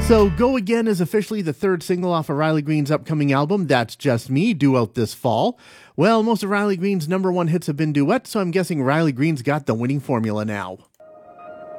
So Go Again is officially the third single off of Riley Green's upcoming album, That's Just Me, due out this fall. Well, most of Riley Green's number one hits have been duets, so I'm guessing Riley Green's got the winning formula now.